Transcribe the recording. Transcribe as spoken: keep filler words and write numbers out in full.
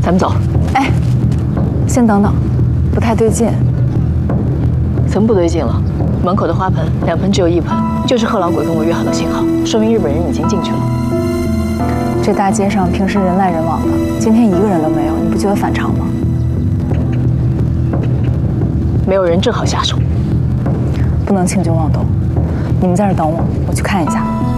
咱们走。 哎，先等等，不太对劲。 怎么不对劲了？门口的花盆，两盆只有一盆，就是贺老鬼跟我约好的信号，说明日本人已经进去了。 这大街上平时人来人往的，今天一个人都没有，你不觉得反常吗？ 没有人正好下手， 不能轻举妄动。你们在这等我，我去看一下。